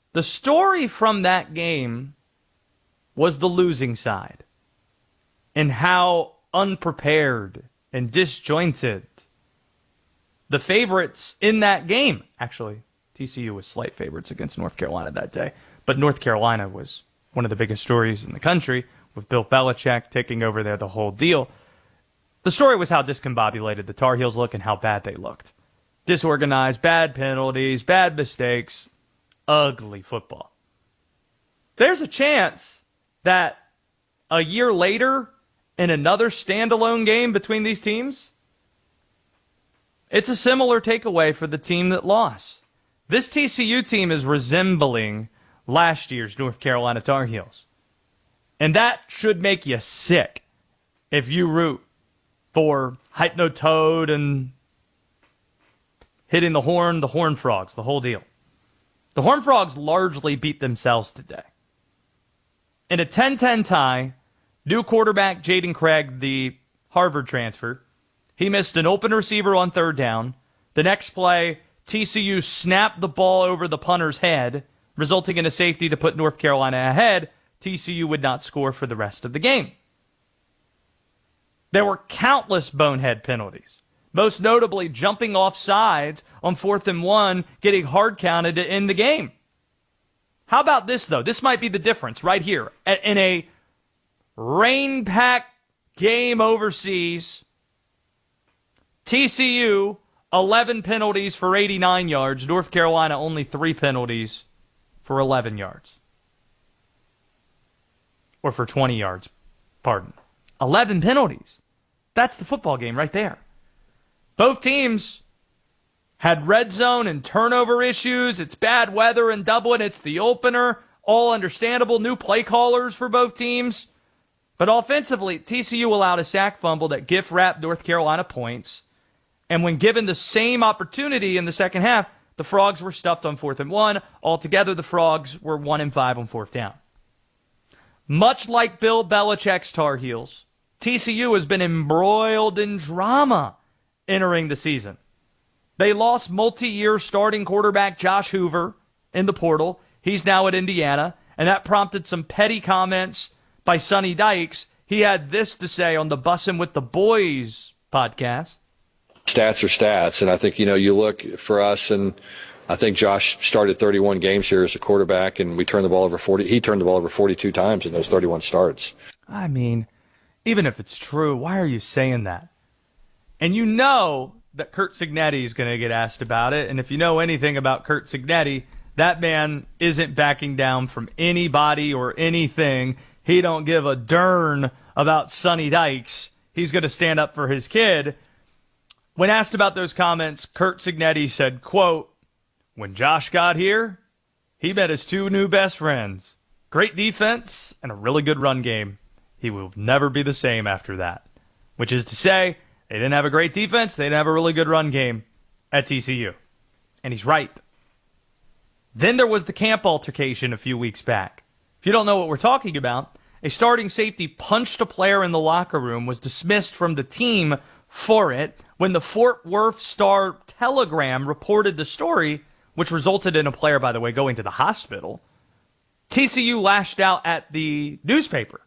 The story from that game was the losing side and how unprepared and disjointed the favorites in that game. Actually, TCU was slight favorites against North Carolina that day, but North Carolina was one of the biggest stories in the country with Bill Belichick taking over there, the whole deal. The story was how discombobulated the Tar Heels look and how bad they looked. Disorganized, bad penalties, bad mistakes, ugly football. There's a chance that a year later, in another standalone game between these teams, it's a similar takeaway for the team that lost. This TCU team is resembling last year's North Carolina Tar Heels. And that should make you sick if you root for Hypnotoad and hitting the Horned Frogs, the whole deal. The Horned Frogs largely beat themselves today. In a 10-10 tie, new quarterback Jaden Craig, the Harvard transfer, he missed an open receiver on third down. The next play, TCU snapped the ball over the punter's head, resulting in a safety to put North Carolina ahead. TCU would not score for the rest of the game. There were countless bonehead penalties, most notably jumping off sides on 4th and 1, getting hard counted to end the game. How about this, though? This might be the difference right here. In a rain-packed game overseas, TCU, 11 penalties for 89 yards. North Carolina, only 3 penalties for 11 yards. Or for 20 yards, pardon. 11 penalties. That's the football game right there. Both teams had red zone and turnover issues. It's bad weather in Dublin. It's the opener. All understandable. New play callers for both teams. But offensively, TCU allowed a sack fumble that gift-wrapped North Carolina points. And when given the same opportunity in the second half, the Frogs were stuffed on 4th and 1. Altogether, the Frogs were 1 and 5 on 4th down. Much like Bill Belichick's Tar Heels, TCU has been embroiled in drama entering the season. They lost multi-year starting quarterback Josh Hoover in the portal. He's now at Indiana, and that prompted some petty comments by Sonny Dykes. He had this to say on the Bussin' with the Boys podcast. Stats are stats, and I think, you look for us, and I think Josh started 31 games here as a quarterback, and he turned the ball over 42 times in those 31 starts. I mean, even if it's true, why are you saying that? And you know that Curt Cignetti is going to get asked about it, and if you know anything about Curt Cignetti, that man isn't backing down from anybody or anything. He don't give a darn about Sonny Dykes. He's going to stand up for his kid. When asked about those comments, Curt Cignetti said, quote, "When Josh got here, he met his 2 new best friends. Great defense and a really good run game. He will never be the same after that." Which is to say, they didn't have a great defense, they didn't have a really good run game at TCU. And he's right. Then there was the camp altercation a few weeks back. If you don't know what we're talking about, a starting safety punched a player in the locker room, was dismissed from the team for it. When the Fort Worth Star-Telegram reported the story, which resulted in a player, by the way, going to the hospital, TCU lashed out at the newspaper,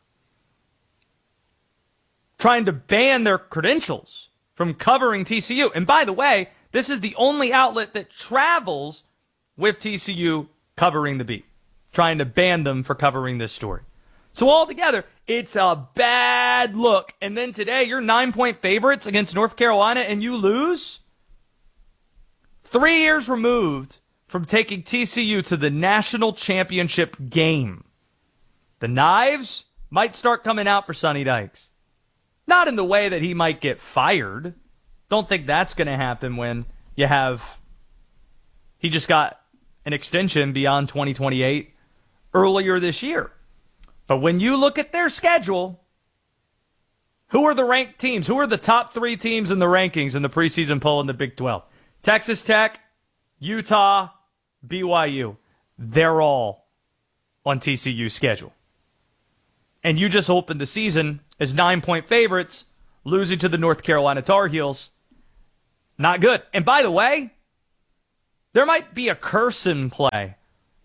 trying to ban their credentials from covering TCU. And by the way, this is the only outlet that travels with TCU covering the beat, trying to ban them for covering this story. So altogether, it's a bad look. And then today, you're 9-point favorites against North Carolina and you lose? 3 years removed from taking TCU to the national championship game. The knives might start coming out for Sonny Dykes. Not in the way that he might get fired. Don't think that's going to happen when you have... He just got an extension beyond 2028 earlier this year. But when you look at their schedule, who are the ranked teams? Who are the top 3 teams in the rankings in the preseason poll in the Big 12? Texas Tech, Utah, BYU. They're all on TCU's schedule. And you just opened the season as 9-point favorites, losing to the North Carolina Tar Heels. Not good. And by the way, there might be a curse in play.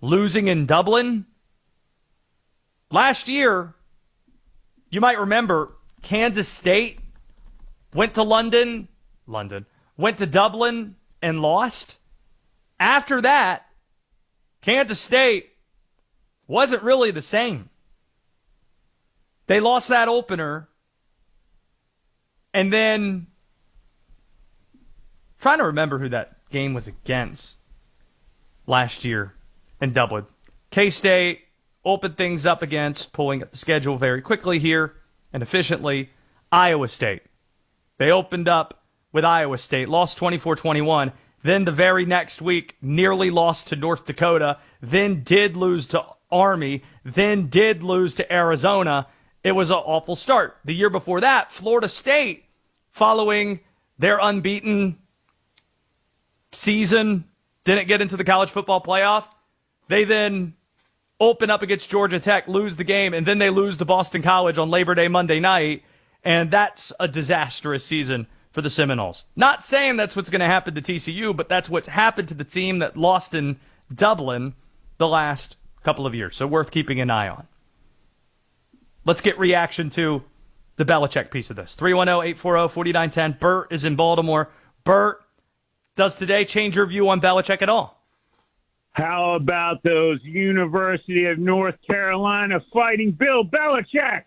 losing in Dublin. Last year, you might remember Kansas State went to went to Dublin and lost. After that, Kansas State wasn't really the same. They lost that opener, and then trying to remember who that game was against last year in Dublin. K-State opened things up against, pulling up the schedule very quickly here and efficiently, Iowa State. They opened up with Iowa State, lost 24-21. Then the very next week, nearly lost to North Dakota, then did lose to Army, then did lose to Arizona. It was an awful start. The year before that, Florida State, following their unbeaten season, didn't get into the college football playoff. They then open up against Georgia Tech, lose the game, and then they lose to Boston College on Labor Day Monday night, and that's a disastrous season for the Seminoles. Not saying that's what's going to happen to TCU, but that's what's happened to the team that lost in Dublin the last couple of years, so worth keeping an eye on. Let's get reaction to the Belichick piece of this. 310-840-4910. Bert is in Baltimore. Bert, does today change your view on Belichick at all? How about those University of North Carolina Fighting Bill Belichick?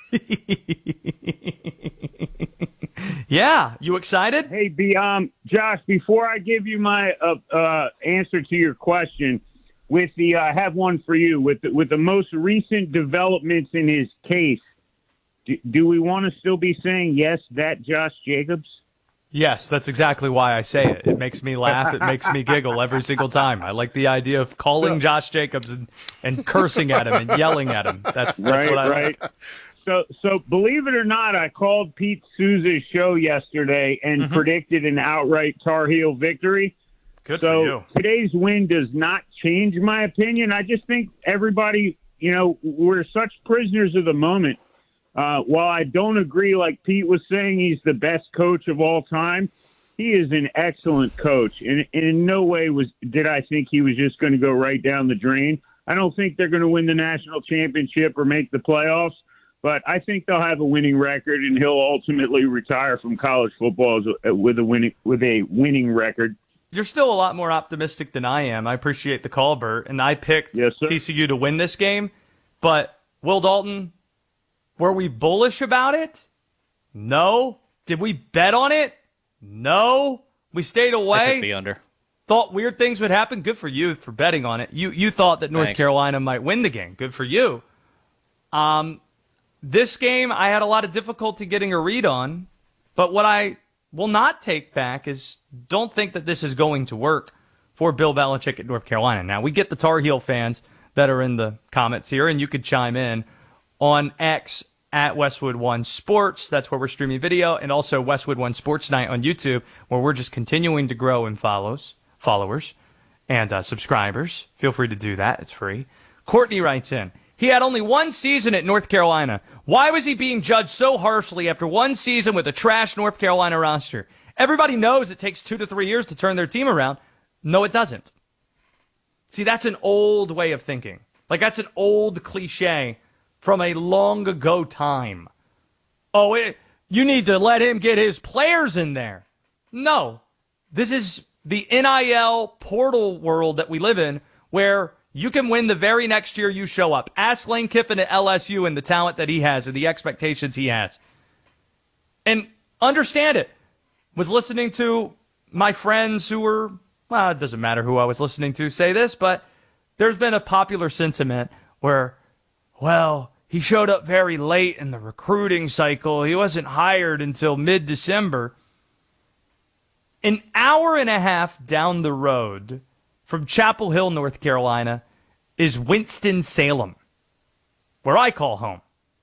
Yeah, you excited? Hey, Josh, before I give you my answer to your question, with the I have one for you. With the most recent developments in his case, do we want to still be saying yes, that Josh Jacobs? Yes, that's exactly why I say it. It makes me laugh. It makes me giggle every single time. I like the idea of calling Josh Jacobs and cursing at him and yelling at him. That's right, what I like. So believe it or not, I called Pete Souza's show yesterday and predicted an outright Tar Heel victory. Good for you. Today's win does not change my opinion. I just think everybody, we're such prisoners of the moment. While I don't agree, like Pete was saying, he's the best coach of all time. He is an excellent coach, and in no way did I think he was just going to go right down the drain. I don't think they're going to win the national championship or make the playoffs, but I think they'll have a winning record, and he'll ultimately retire from college football with a winning record. You're still a lot more optimistic than I am. I appreciate the call, Bert, and I picked TCU to win this game, but Will Dalton. Were we bullish about it? No. Did we bet on it? No. We stayed away. I took the under. Thought weird things would happen. Good for you for betting on it. You thought that North Carolina might win the game. Good for you. This game, I had a lot of difficulty getting a read on, but what I will not take back is don't think that this is going to work for Bill Belichick at North Carolina. Now, we get the Tar Heel fans that are in the comments here, and you could chime in on X at Westwood One Sports. That's where we're streaming video, and also Westwood One Sports Night on YouTube, where we're just continuing to grow in followers and subscribers. Feel free to do that. It's free. Courtney writes in, he had only one season at North Carolina. Why was he being judged so harshly after one season with a trash North Carolina roster? Everybody knows it takes 2 to 3 years to turn their team around. No, it doesn't. See, that's an old way of thinking. Like, that's an old cliche from a long ago time. You need to let him get his players in there. No. This is the NIL portal world that we live in, where you can win the very next year you show up. Ask Lane Kiffin at LSU and the talent that he has and the expectations he has. And understand it. Was listening to my friends who were, well, it doesn't matter who I was listening to say this, but there's been a popular sentiment where, well, he showed up very late in the recruiting cycle. He wasn't hired until mid-December. An hour and a half down the road from Chapel Hill, North Carolina, is Winston-Salem, where I call home.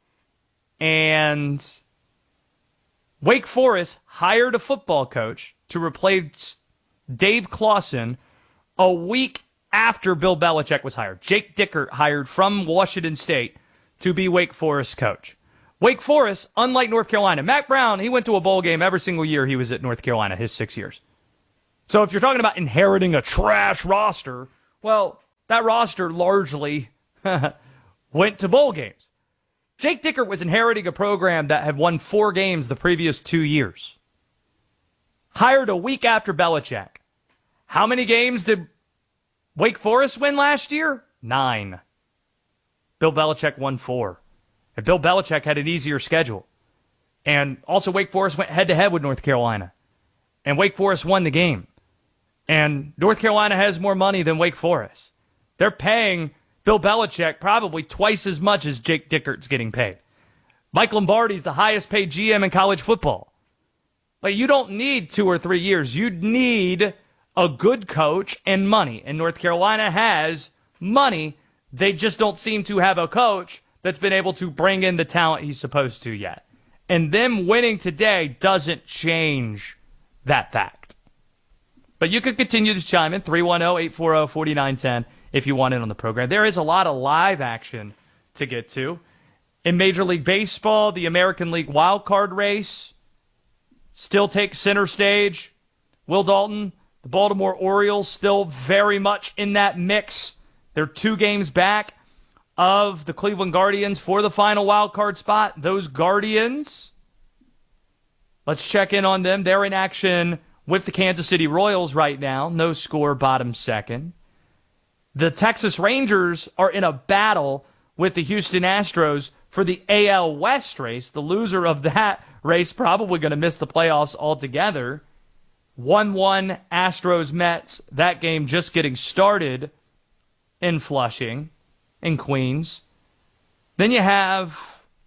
And Wake Forest hired a football coach to replace Dave Clawson a week after Bill Belichick was hired. Jake Dickert hired from Washington State to be Wake Forest coach. Wake Forest, unlike North Carolina, Mack Brown, he went to a bowl game every single year he was at North Carolina, his 6 years. So if you're talking about inheriting a trash roster, well, that roster largely went to bowl games. Jake Dickert was inheriting a program that had won 4 games the previous 2 years. Hired a week after Belichick. How many games did Wake Forest win last year? 9. Bill Belichick won 4. And Bill Belichick had an easier schedule. And also Wake Forest went head-to-head with North Carolina. And Wake Forest won the game. And North Carolina has more money than Wake Forest. They're paying Bill Belichick probably twice as much as Jake Dickert's getting paid. Mike Lombardi's the highest paid GM in college football. Like, you don't need 2 or 3 years. You need a good coach and money. And North Carolina has money. They just don't seem to have a coach that's been able to bring in the talent he's supposed to yet. And them winning today doesn't change that fact. But you could continue to chime in, 310-840-4910, if you want in on the program. There is a lot of live action to get to. In Major League Baseball, the American League wild card race still takes center stage. Will Dalton, the Baltimore Orioles, still very much in that mix. They're 2 games back of the Cleveland Guardians for the final wild card spot. Those Guardians, let's check in on them. They're in action with the Kansas City Royals right now. No score, bottom second. The Texas Rangers are in a battle with the Houston Astros for the AL West race. The loser of that race probably going to miss the playoffs altogether. 1-1 Astros-Mets. That game just getting started in Flushing, in Queens. Then you have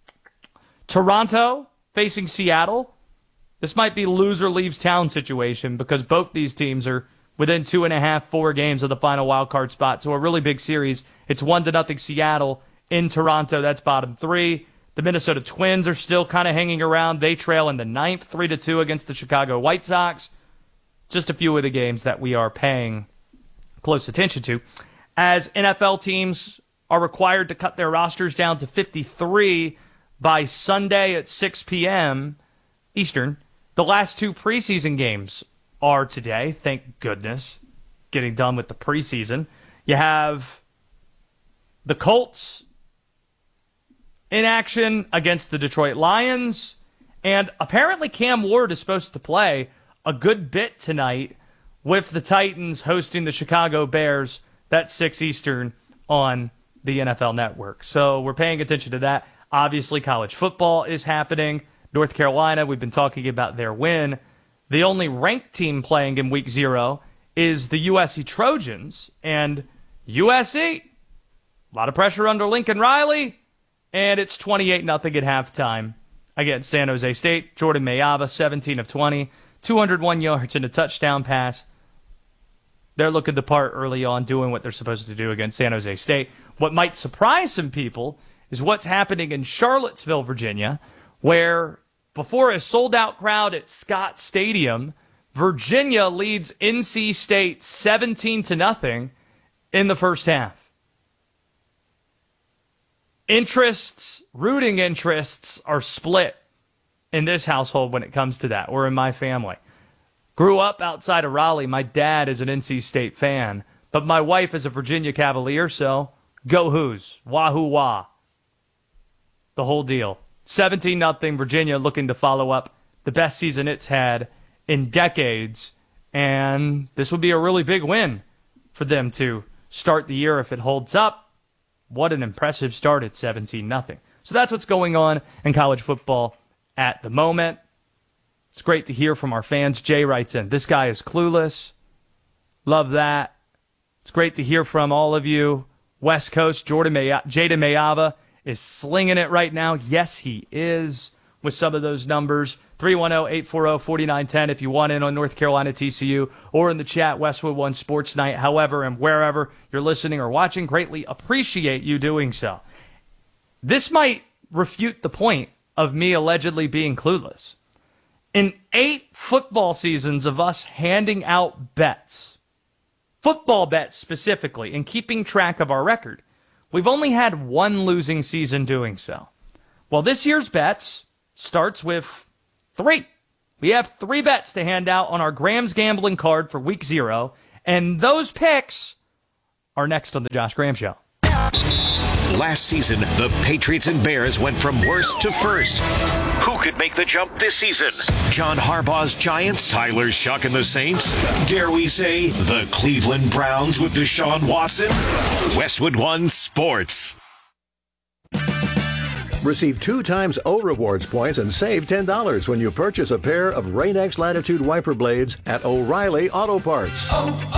Toronto facing Seattle. This might be loser leaves town situation because both these teams are within 2.5, 4 games of the final wild card spot. So a really big series. It's 1-0 Seattle in Toronto. That's bottom 3. The Minnesota Twins are still kind of hanging around. They trail in the 9th, 3-2 against the Chicago White Sox. Just a few of the games that we are paying close attention to. As NFL teams are required to cut their rosters down to 53 by Sunday at 6 p.m. Eastern, the last 2 preseason games are today. Thank goodness. Getting done with the preseason. You have the Colts in action against the Detroit Lions. And apparently Cam Ward is supposed to play a good bit tonight with the Titans hosting the Chicago Bears. That's 6 Eastern on the NFL Network. So we're paying attention to that. Obviously, college football is happening. North Carolina, we've been talking about their win. The only ranked team playing in Week 0 is the USC Trojans. And USC, a lot of pressure under Lincoln Riley. And it's 28-0 at halftime against San Jose State. Jordan Mayava, 17 of 20, 201 yards and a touchdown pass. They're looking the part early on, doing what they're supposed to do against San Jose State. What might surprise some people is what's happening in Charlottesville, Virginia, where before a sold-out crowd at Scott Stadium, Virginia leads NC State 17-0 in the first half. Rooting interests are split in this household when it comes to that, or in my family. Grew up outside of Raleigh. My dad is an NC State fan, but my wife is a Virginia Cavalier, so go Hoos. Wahoo wah. The whole deal. 17-0 Virginia looking to follow up the best season it's had in decades, and this would be a really big win for them to start the year if it holds up. What an impressive start at 17-0. So that's what's going on in college football at the moment. It's great to hear from our fans. Jay writes in, this guy is clueless. Love that. It's great to hear from all of you. West Coast, Jaden Mayava is slinging it right now. Yes, he is with some of those numbers. 310-840-4910 if you want in on North Carolina TCU, or in the chat, Westwood One Sports Night. However and wherever you're listening or watching, greatly appreciate you doing so. This might refute the point of me allegedly being clueless. In 8 football seasons of us handing out bets, football bets specifically, and keeping track of our record, we've only had 1 losing season doing so. Well, this year's bets starts with 3. We have 3 bets to hand out on our Graham's Gambling card for Week 0, and those picks are next on the Josh Graham Show. Last season, the Patriots and Bears went from worst to first. Who could make the jump this season? John Harbaugh's Giants, Tyler Shuck and the Saints? Dare we say the Cleveland Browns with Deshaun Watson? Westwood One Sports. Receive 2 times O Rewards points and save $10 when you purchase a pair of Rain-X Latitude wiper blades at O'Reilly Auto Parts.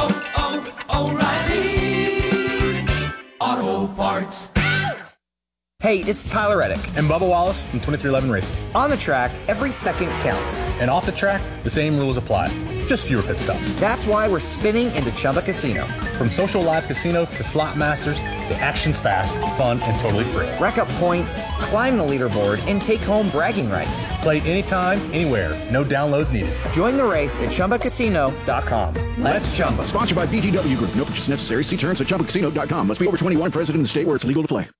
O'Reilly Auto Parts. Hey, it's Tyler Reddick and Bubba Wallace from 2311 Racing. On the track, every second counts. And off the track, the same rules apply. Just fewer pit stops. That's why we're spinning into Chumba Casino. From social live casino to slot masters, the action's fast, fun, and totally free. Rack up points, climb the leaderboard, and take home bragging rights. Play anytime, anywhere. No downloads needed. Join the race at ChumbaCasino.com. Let's Chumba. Sponsored by BGW Group. No purchase necessary. See terms at ChumbaCasino.com. Must be over 21, present in the state where it's legal to play.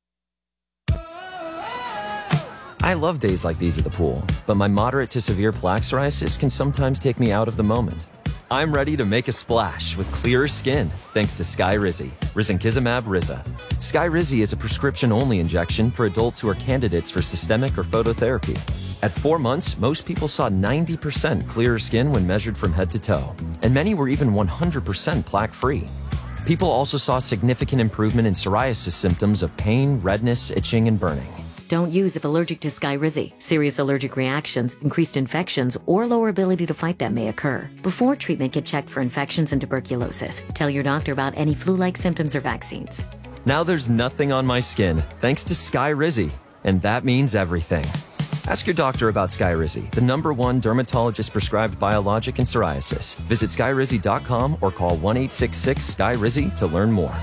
I love days like these at the pool, but my moderate to severe plaque psoriasis can sometimes take me out of the moment. I'm ready to make a splash with clearer skin thanks to Skyrizi, Risankizumab Riza. Skyrizi is a prescription-only injection for adults who are candidates for systemic or phototherapy. At 4 months, most people saw 90% clearer skin when measured from head to toe, and many were even 100% plaque-free. People also saw significant improvement in psoriasis symptoms of pain, redness, itching, and burning. Don't use if allergic to Skyrizi. Serious allergic reactions, increased infections, or lower ability to fight them may occur. Before treatment, get checked for infections and tuberculosis. Tell your doctor about any flu-like symptoms or vaccines. Now there's nothing on my skin, thanks to Skyrizi, and that means everything. Ask your doctor about Skyrizi, the #1 dermatologist-prescribed biologic in psoriasis. Visit Skyrizi.com or call 1-866-SKYRIZI to learn more.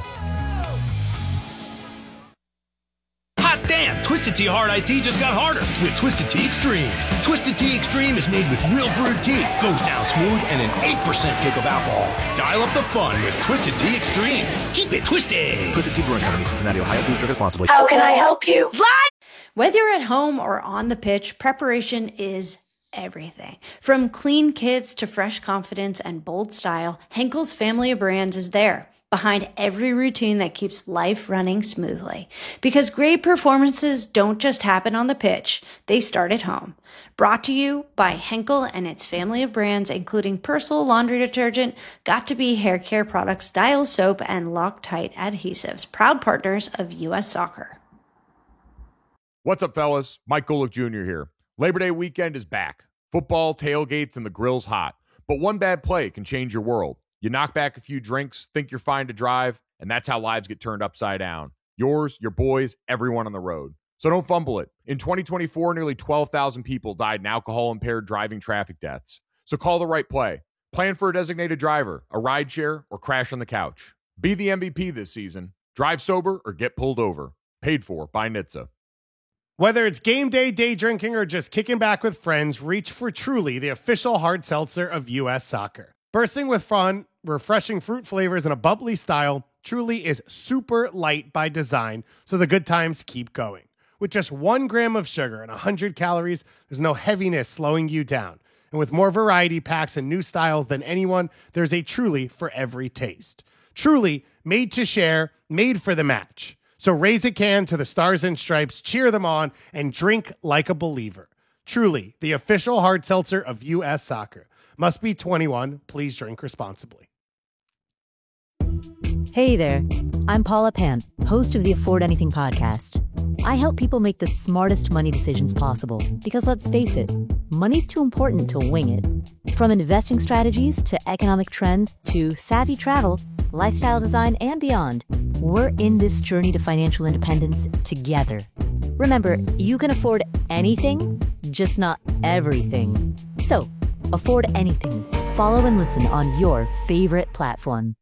Damn, Twisted Tea Hard Iced Tea just got harder with Twisted Tea Extreme. Twisted Tea Extreme is made with real brewed tea, goes down smooth, and an 8% kick of alcohol. Dial up the fun with Twisted Tea Extreme. Keep it twisted. Twisted Tea Brewing Company, Cincinnati, Ohio. Please drink responsibly. How can I help you? Whether you're at home or on the pitch, preparation is everything. From clean kits to fresh confidence and bold style, Henkel's family of brands is there, behind every routine that keeps life running smoothly. Because great performances don't just happen on the pitch, they start at home. Brought to you by Henkel and its family of brands, including Persil laundry detergent, Got2b hair care products, Dial soap, and Loctite adhesives, proud partners of U.S. Soccer. What's up, fellas? Mike Golick Jr. here. Labor Day weekend is back. Football, tailgates, and the grill's hot. But one bad play can change your world. You knock back a few drinks, think you're fine to drive, and that's how lives get turned upside down. Yours, your boys, everyone on the road. So don't fumble it. In 2024, nearly 12,000 people died in alcohol-impaired driving traffic deaths. So call the right play. Plan for a designated driver, a rideshare, or crash on the couch. Be the MVP this season. Drive sober or get pulled over. Paid for by NHTSA. Whether it's game day, day drinking, or just kicking back with friends, reach for Truly, the official hard seltzer of U.S. Soccer. Bursting with fun, refreshing fruit flavors, and a bubbly style, Truly is super light by design, so the good times keep going. With just 1 gram of sugar and 100 calories, there's no heaviness slowing you down. And with more variety packs and new styles than anyone, there's a Truly for every taste. Truly, made to share, made for the match. So raise a can to the Stars and Stripes, cheer them on, and drink like a believer. Truly, the official hard seltzer of U.S. Soccer. Must be 21. Please drink responsibly. Hey there. I'm Paula Pan, host of the Afford Anything podcast. I help people make the smartest money decisions possible because, let's face it, money's too important to wing it. From investing strategies to economic trends to savvy travel, lifestyle design, and beyond, we're in this journey to financial independence together. Remember, you can afford anything, just not everything. So, afford anything. Follow and listen on your favorite platform.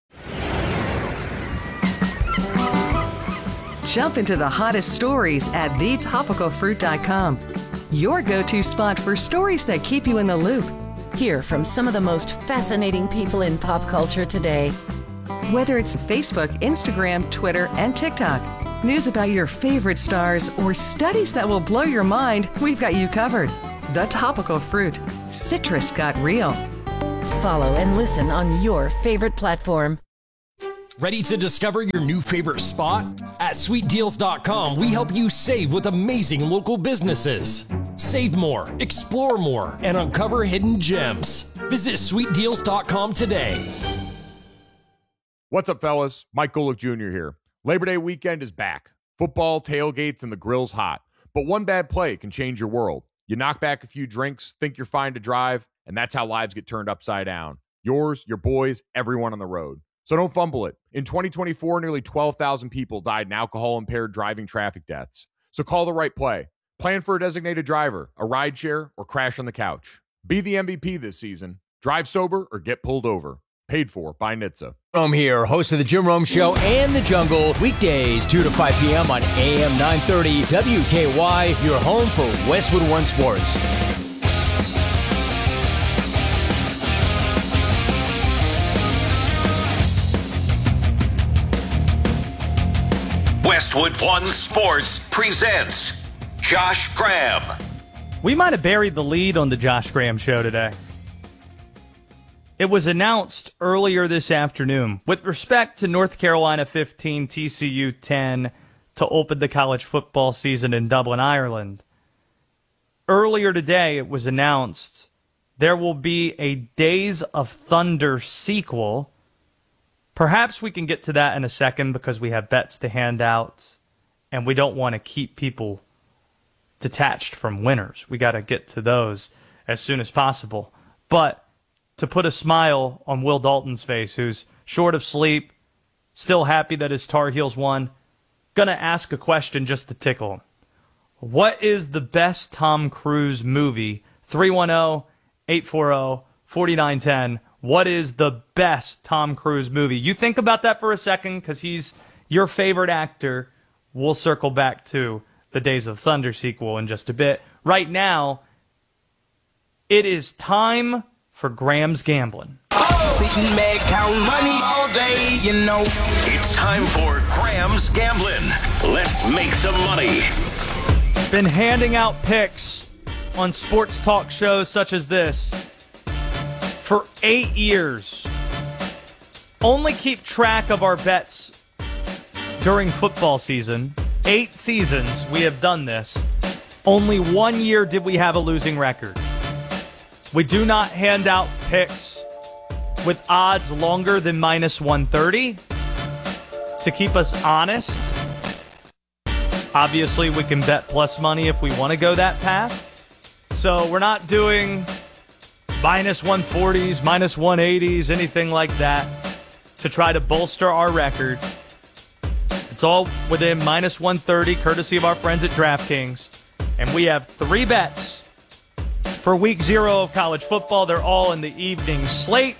Jump into the hottest stories at thetopicalfruit.com. Your go-to spot for stories that keep you in the loop. Hear from some of the most fascinating people in pop culture today. Whether it's Facebook, Instagram, Twitter, and TikTok, news about your favorite stars, or studies that will blow your mind, we've got you covered. The Topical Fruit. Citrus got real. Follow and listen on your favorite platform. Ready to discover your new favorite spot? At SweetDeals.com, we help you save with amazing local businesses. Save more, explore more, and uncover hidden gems. Visit SweetDeals.com today. What's up, fellas? Mike Golick Jr. here. Labor Day weekend is back. Football, tailgates, and the grill's hot. But one bad play can change your world. You knock back a few drinks, think you're fine to drive, and that's how lives get turned upside down. Yours, your boys, everyone on the road. So don't fumble it. In 2024, nearly 12,000 people died in alcohol-impaired driving traffic deaths. So call the right play. Plan for a designated driver, a rideshare, or crash on the couch. Be the MVP this season. Drive sober or get pulled over. Paid for by NHTSA. Rome here, host of the Jim Rome Show and The Jungle, weekdays 2 to 5 p.m. on AM 930 WKY, your home for Westwood One Sports. Westwood One Sports presents Josh Graham. We might have buried the lead on the Josh Graham Show today. It was announced earlier this afternoon with respect to North Carolina 15, TCU 10 to open the college football season in Dublin, Ireland. Earlier today, it was announced there will be a Days of Thunder sequel. Perhaps we can get to that in a second because we have bets to hand out and we don't want to keep people detached from winners. We got to get to those as soon as possible. But to put a smile on Will Dalton's face, who's short of sleep, still happy that his Tar Heels won, gonna ask a question just to tickle him. What is the best Tom Cruise movie? 310-840-4910. What is the best Tom Cruise movie? You think about that for a second, because he's your favorite actor. We'll circle back to the Days of Thunder sequel in just a bit. Right now, it is time for Graham's Gambling. Sitting back, count money all day, you know. It's time for Graham's Gambling. Let's make some money. Been handing out picks on sports talk shows such as this for 8 years. Only keep track of our bets during football season. 8 seasons we have done this. Only 1 year did we have a losing record. We do not hand out picks with odds longer than minus 130 to keep us honest. Obviously, we can bet plus money if we want to go that path. So we're not doing minus 140s, minus 180s, anything like that to try to bolster our record. It's all within minus 130, courtesy of our friends at DraftKings. And we have 3 bets for week 0 of college football. They're all in the evening slate.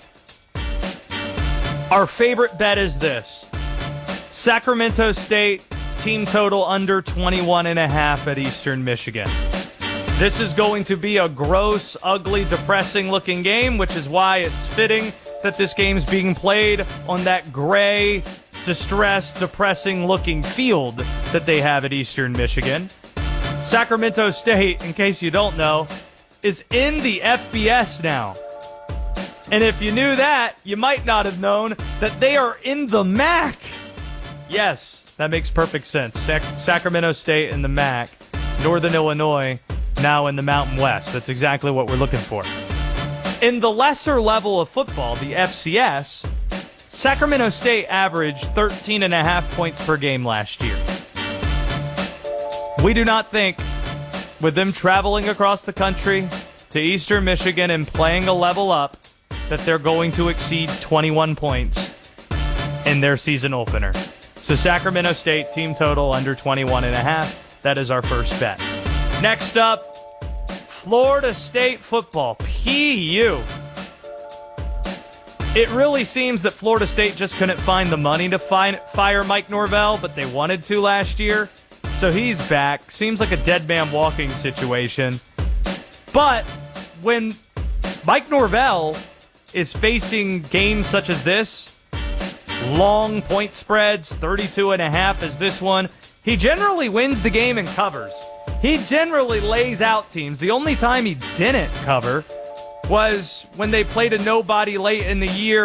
Our favorite bet is this. Sacramento State, team total under 21.5 at Eastern Michigan. This is going to be a gross, ugly, depressing-looking game, which is why it's fitting that this game's being played on that gray, distressed, depressing-looking field that they have at Eastern Michigan. Sacramento State, in case you don't know, is in the FBS now. And if you knew that, you might not have known that they are in the MAC. Yes, that makes perfect sense. Sacramento State in the MAC. Northern Illinois now in the Mountain West. That's exactly what we're looking for. In the lesser level of football, the FCS, Sacramento State averaged 13.5 points per game last year. We do not think, with them traveling across the country to Eastern Michigan and playing a level up, that they're going to exceed 21 points in their season opener. So Sacramento State, team total under 21.5. That is our first bet. Next up, Florida State football, PU. It really seems that Florida State just couldn't find the money to fire Mike Norvell, but they wanted to last year. So he's back. Seems like a dead man walking situation. But when Mike Norvell is facing games such as this, long point spreads, 32.5 as this one, he generally wins the game and covers. He generally lays out teams. The only time he didn't cover was when they played a nobody late in the year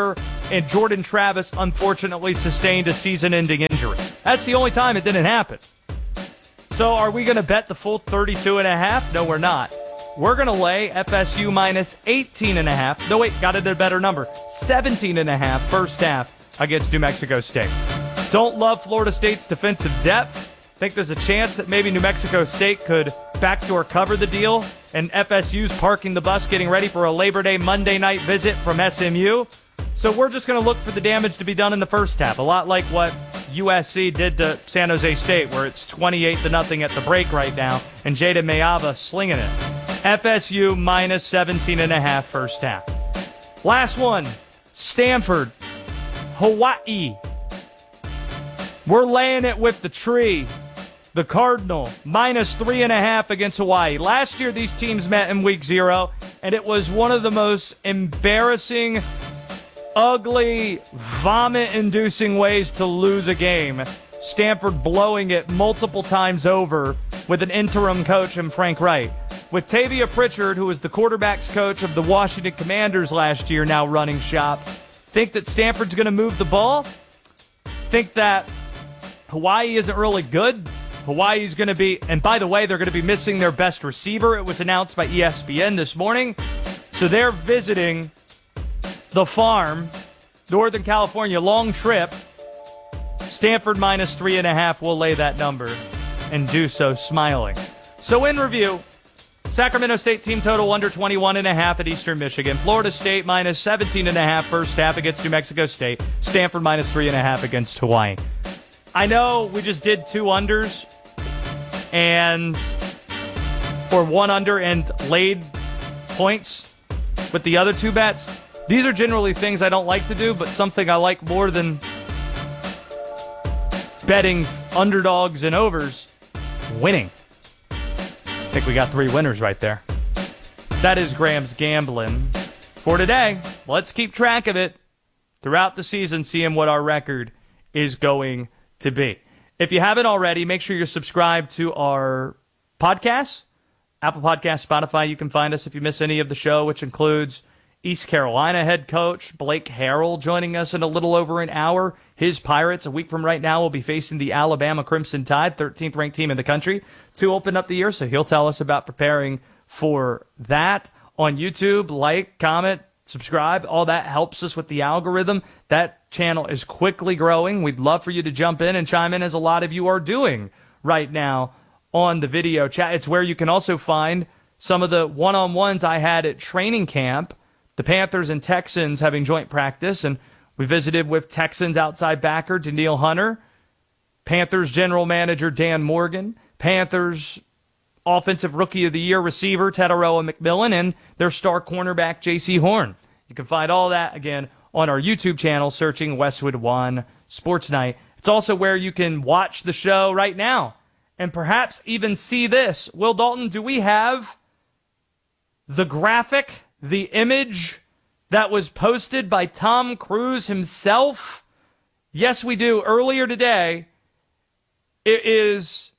and Jordan Travis unfortunately sustained a season-ending injury. That's the only time it didn't happen. So are we going to bet the full 32.5? No, we're not. We're going to lay FSU minus 18.5. No, wait, got it at a better number. 17.5 first half against New Mexico State. Don't love Florida State's defensive depth. Think there's a chance that maybe New Mexico State could backdoor cover the deal, and FSU's parking the bus getting ready for a Labor Day Monday night visit from SMU. So we're just going to look for the damage to be done in the first half, a lot like what USC did to San Jose State, where it's 28-0 at the break right now, and Jada Mayava slinging it. FSU minus 17.5 first half. Last one, Stanford, Hawaii. We're laying it with the tree. The Cardinal, minus 3.5 against Hawaii. Last year, these teams met in week 0, and it was one of the most embarrassing, ugly, vomit-inducing ways to lose a game. Stanford blowing it multiple times over with an interim coach in Frank Wright. With Tavia Pritchard, who was the quarterback's coach of the Washington Commanders last year, now running shop, think that Stanford's going to move the ball? Think that Hawaii isn't really good? Hawaii's going to be, and by the way, they're going to be missing their best receiver. It was announced by ESPN this morning. So they're visiting the farm, Northern California, long trip. Stanford minus 3.5. We'll lay that number and do so smiling. So in review, Sacramento State team total under 21.5 at Eastern Michigan. Florida State minus 17.5 first half against New Mexico State. Stanford minus 3.5 against Hawaii. I know we just did 2 unders or 1 under and laid points with the other 2 bets. These are generally things I don't like to do, but something I like more than betting underdogs and overs, winning. I think we got 3 winners right there. That is Graham's gambling for today. Let's keep track of it throughout the season, seeing what our record is going to be. If you haven't already, make sure you're subscribed to our podcasts. Apple Podcasts, Spotify, you can find us if you miss any of the show, which includes East Carolina head coach Blake Harrell joining us in a little over an hour. His Pirates, a week from right now, will be facing the Alabama Crimson Tide, 13th ranked team in the country, to open up the year. So he'll tell us about preparing for that. On YouTube, like, comment, subscribe. All that helps us with the algorithm. That channel is quickly growing. We'd love for you to jump in and chime in, as a lot of you are doing right now on the video chat. It's where you can also find some of the one-on-ones I had at training camp. The Panthers and Texans having joint practice, and we visited with Texans outside backer Daniil Hunter, Panthers general manager Dan Morgan, Panthers offensive rookie of the year receiver Tetaroa McMillan, and their star cornerback J.C. Horn. You can find all that, again, on our YouTube channel, searching Westwood One Sports Night. It's also where you can watch the show right now and perhaps even see this. Will Dalton, do we have the graphic, the image that was posted by Tom Cruise himself? Yes, we do. Earlier today, it is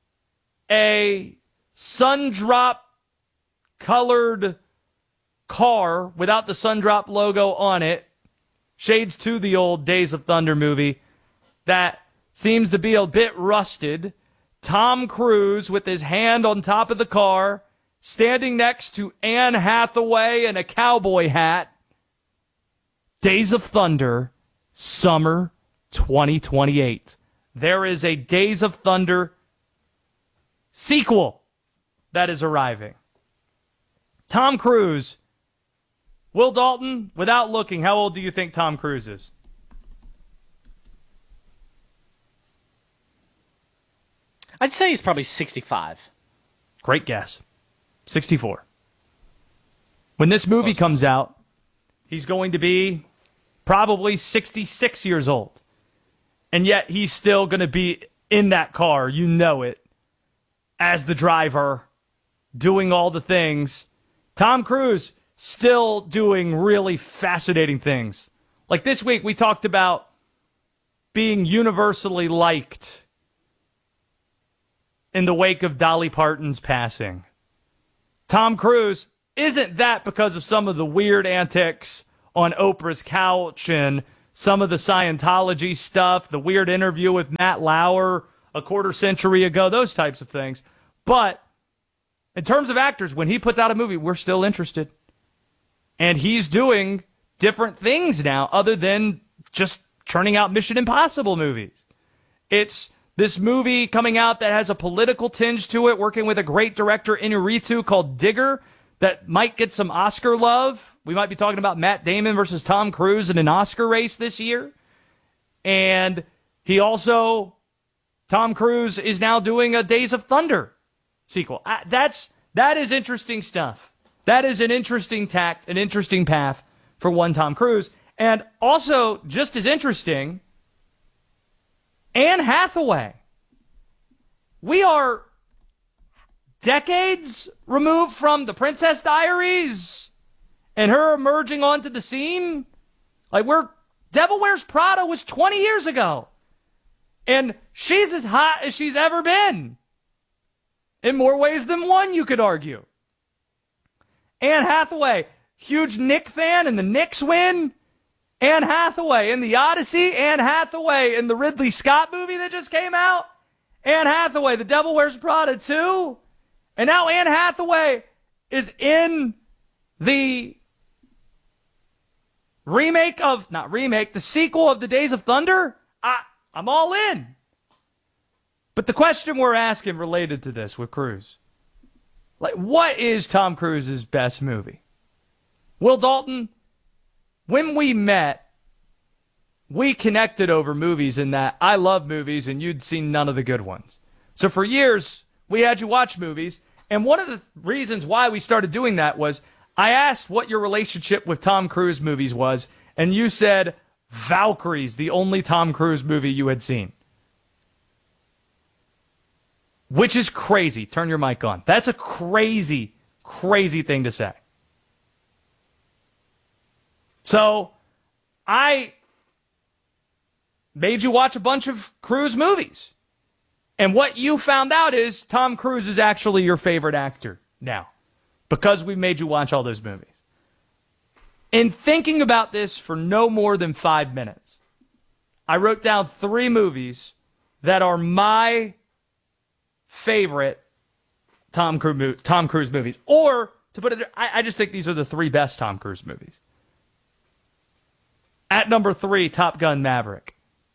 a Sundrop colored car without the Sundrop logo on it. Shades to the old Days of Thunder movie that seems to be a bit rusted. Tom Cruise with his hand on top of the car, standing next to Anne Hathaway in a cowboy hat. Days of Thunder, summer 2028. There is a Days of Thunder sequel that is arriving. Tom Cruise. Will Dalton, without looking, how old do you think Tom Cruise is? I'd say he's probably 65. Great guess. 64. When this movie comes out, he's going to be probably 66 years old. And yet he's still going to be in that car, you know it, as the driver, doing all the things. Tom Cruise still doing really fascinating things. Like this week, we talked about being universally liked in the wake of Dolly Parton's passing. Tom Cruise isn't that because of some of the weird antics on Oprah's couch and some of the Scientology stuff, the weird interview with Matt Lauer a quarter century ago, those types of things. But in terms of actors, when he puts out a movie, we're still interested. And he's doing different things now other than just churning out Mission Impossible movies. It's this movie coming out that has a political tinge to it, working with a great director, Inarritu, called Digger, that might get some Oscar love. We might be talking about Matt Damon versus Tom Cruise in an Oscar race this year. And Tom Cruise is now doing a Days of Thunder sequel. That is interesting stuff. That is an interesting tact, an interesting path for one Tom Cruise. And also, just as interesting, Anne Hathaway. We are decades removed from The Princess Diaries and her emerging onto the scene. Like, Devil Wears Prada was 20 years ago. And she's as hot as she's ever been. In more ways than one, you could argue. Anne Hathaway, huge Knick fan, and the Knicks win. Anne Hathaway in The Odyssey. Anne Hathaway in the Ridley Scott movie that just came out. Anne Hathaway, The Devil Wears Prada 2. And now Anne Hathaway is in the the sequel of The Days of Thunder. I'm all in. But the question we're asking related to this with Cruise, like, what is Tom Cruise's best movie? Will Dalton, when we met, we connected over movies in that I love movies and you'd seen none of the good ones. So for years, we had you watch movies. And one of the reasons why we started doing that was I asked what your relationship with Tom Cruise movies was, and you said Valkyrie's the only Tom Cruise movie you had seen. Which is crazy. Turn your mic on. That's a crazy, crazy thing to say. So, I made you watch a bunch of Cruise movies. And what you found out is Tom Cruise is actually your favorite actor now. Because we made you watch all those movies. In thinking about this for no more than 5 minutes, I wrote down 3 movies that are my favorite Tom Cruise movies. Or, to put it, I just think these are the 3 best Tom Cruise movies. At number 3, Top Gun Maverick.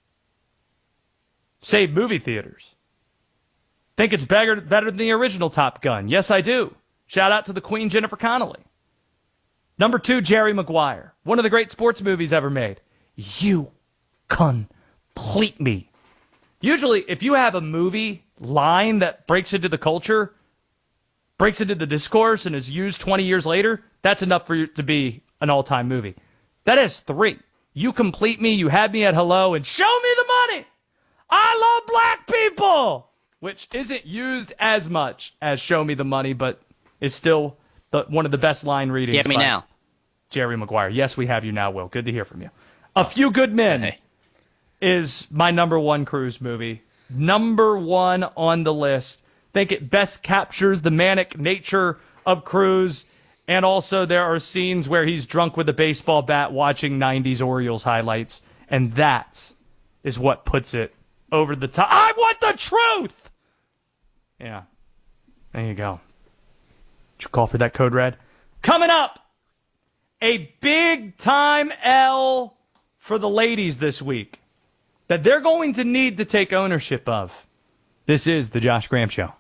Saved movie theaters. Think it's better than the original Top Gun. Yes, I do. Shout out to the Queen, Jennifer Connelly. Number 2, Jerry Maguire. One of the great sports movies ever made. You complete me. Usually, if you have a movie line that breaks into the culture, breaks into the discourse, and is used 20 years later, that's enough for it to be an all-time movie. That has 3. You complete me, you had me at hello, and show me the money. I love black people, which isn't used as much as show me the money, but is still one of the best line readings. Get me now. Jerry Maguire. Yes, we have you now, Will. Good to hear from you. A Few Good Men is my number 1 Cruise movie. Number 1 on the list. Think it best captures the manic nature of Cruise. And also there are scenes where he's drunk with a baseball bat watching 90s Orioles highlights. And that is what puts it over the top. I want the truth! Yeah. There you go. Did you call for that code red? Coming up! A big-time L for the ladies this week that they're going to need to take ownership of. This is the Josh Graham Show.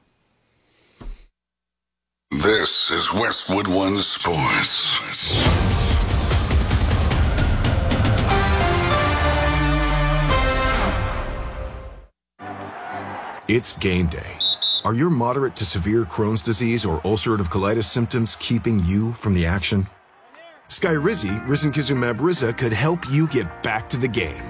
This is Westwood One Sports. It's game day. Are your moderate to severe Crohn's disease or ulcerative colitis symptoms keeping you from the action? Skyrizi, risankizumab Riza, could help you get back to the game.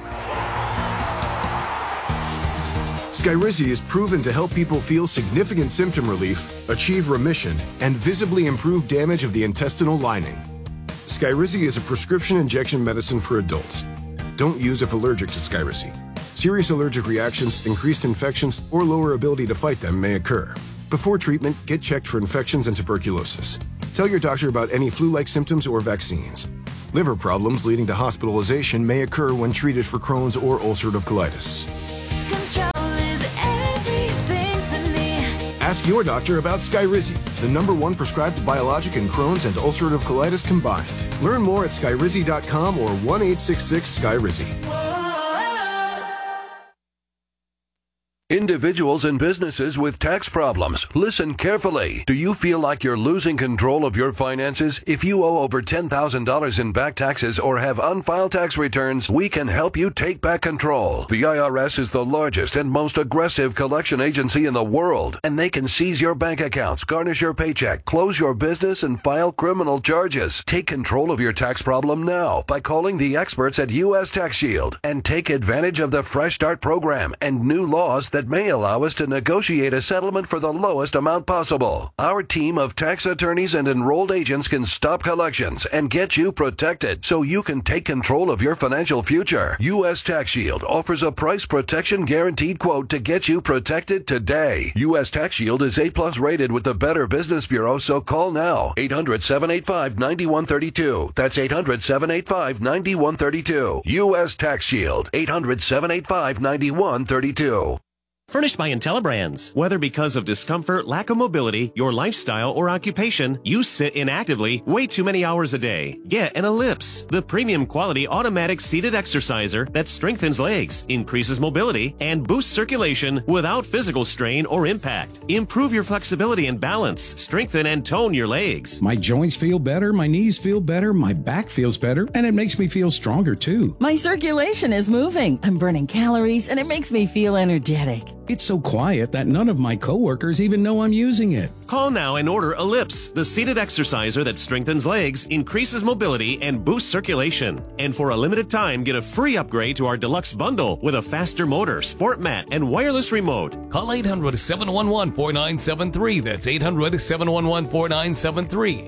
Skyrizi is proven to help people feel significant symptom relief, achieve remission, and visibly improve damage of the intestinal lining. Skyrizi is a prescription injection medicine for adults. Don't use if allergic to Skyrizi. Serious allergic reactions, increased infections, or lower ability to fight them may occur. Before treatment, get checked for infections and tuberculosis. Tell your doctor about any flu-like symptoms or vaccines. Liver problems leading to hospitalization may occur when treated for Crohn's or ulcerative colitis. Control is everything to me. Ask your doctor about Skyrizi, the #1 prescribed biologic in Crohn's and ulcerative colitis combined. Learn more at skyrizi.com or 1-866-SKYRIZI. Individuals and businesses with tax problems, listen carefully. Do you feel like you're losing control of your finances? If you owe over $10,000 in back taxes or have unfiled tax returns, we can help you take back control. The IRS is the largest and most aggressive collection agency in the world, and they can seize your bank accounts, garnish your paycheck, close your business, and file criminal charges. Take control of your tax problem now by calling the experts at U.S. Tax Shield and take advantage of the Fresh Start program and new laws that may allow us to negotiate a settlement for the lowest amount possible. Our team of tax attorneys and enrolled agents can stop collections and get you protected so you can take control of your financial future. U.S. Tax Shield offers a price protection guaranteed quote to get you protected today. U.S. Tax Shield is A+ rated with the Better Business Bureau, so call now. 800-785-9132. That's 800-785-9132. U.S. Tax Shield. 800-785-9132. Furnished by IntelliBrands. Whether because of discomfort, lack of mobility, your lifestyle, or occupation, you sit inactively way too many hours a day. Get an Ellipse, the premium quality automatic seated exerciser that strengthens legs, increases mobility, and boosts circulation without physical strain or impact. Improve your flexibility and balance, strengthen and tone your legs. My joints feel better, my knees feel better, my back feels better, and it makes me feel stronger too. My circulation is moving. I'm burning calories, and it makes me feel energetic. It's so quiet that none of my coworkers even know I'm using it. Call now and order Ellipse, the seated exerciser that strengthens legs, increases mobility, and boosts circulation. And for a limited time, get a free upgrade to our deluxe bundle with a faster motor, sport mat, and wireless remote. Call 800-711-4973. That's 800-711-4973.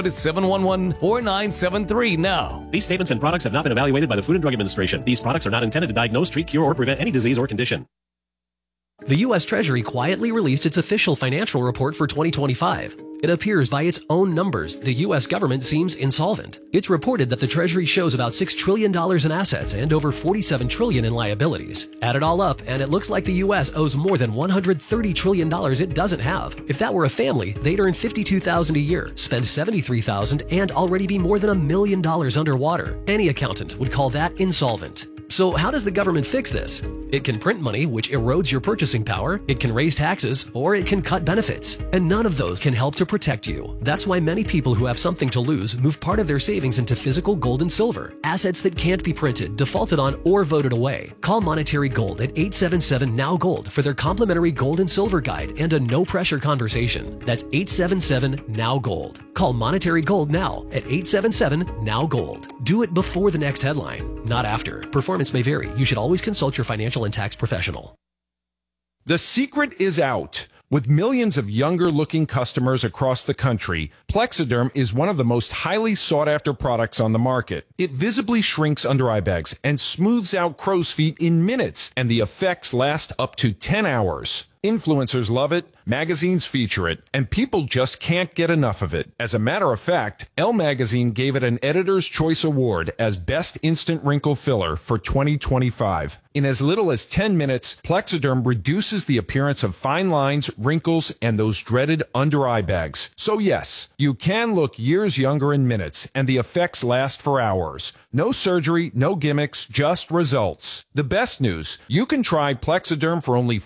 800-711-4973 now. These statements and products have not been evaluated by the Food and Drug Administration. These products are not intended to diagnose, treat, cure, or prevent any disease or condition. The U.S. Treasury quietly released its official financial report for 2025. It appears by its own numbers, the U.S. government seems insolvent. It's reported that the Treasury shows about $6 trillion in assets and over $47 trillion in liabilities. Add it all up, and it looks like the U.S. owes more than $130 trillion it doesn't have. If that were a family, they'd earn $52,000 a year, spend $73,000, and already be more than $1 million underwater. Any accountant would call that insolvent. So how does the government fix this? It can print money, which erodes your purchasing power, it can raise taxes, or it can cut benefits. And none of those can help to protect you. That's why many people who have something to lose move part of their savings into physical gold and silver, assets that can't be printed, defaulted on, or voted away. Call Monetary Gold at 877-NOW-GOLD for their complimentary gold and silver guide and a no-pressure conversation. That's 877-NOW-GOLD. Call Monetary Gold now at 877-NOW-GOLD. Do it before the next headline, not after. Performance may vary. You should always consult your financial and tax professional. The secret is out. With millions of younger-looking customers across the country, Plexiderm is one of the most highly sought-after products on the market. It visibly shrinks under-eye bags and smooths out crow's feet in minutes, and the effects last up to 10 hours. Influencers love it, magazines feature it, and people just can't get enough of it. As a matter of fact, Elle Magazine gave it an Editor's Choice Award as Best Instant Wrinkle Filler for 2025. In as little as 10 minutes, Plexiderm reduces the appearance of fine lines, wrinkles, and those dreaded under-eye bags. So yes, you can look years younger in minutes, and the effects last for hours. No surgery, no gimmicks, just results. The best news, you can try Plexiderm for only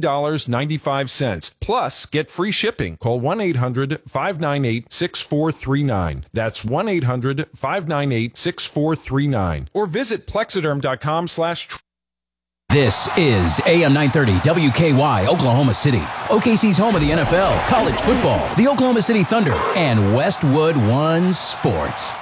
$14.95. Plus, get free shipping. Call 1-800-598-6439. That's 1-800-598-6439. Or visit Plexiderm.com/. This is AM 930 WKY, Oklahoma City. OKC's home of the NFL, college football, the Oklahoma City Thunder, and Westwood One Sports.